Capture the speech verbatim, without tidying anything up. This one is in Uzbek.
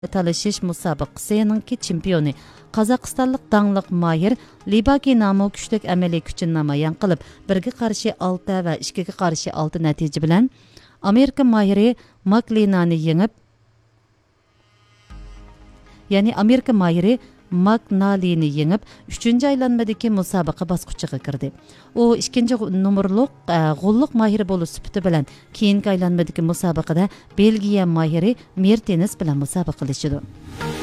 talashish musobaqasining chempioni Qozog'istonlik dangliq Mahir Libaki nomi kuchlik amaliy kuchini namoyon qilib, birga qarshi olti va ikkiga qarshi olti natija bilan Amerika Mahiri Maklinani yengib, ya'ni Amerika Mahiri Magnalini yengib, uchinchi aylanmadagi musobaqa bosqichiga kirdi. U ikkinchi nomerlik g'ulluq mahiri bo'lish sifati bilan keyingi aylanmadagi musobaqada Belgiya mahiri Mertens bilan musobaqalashadi.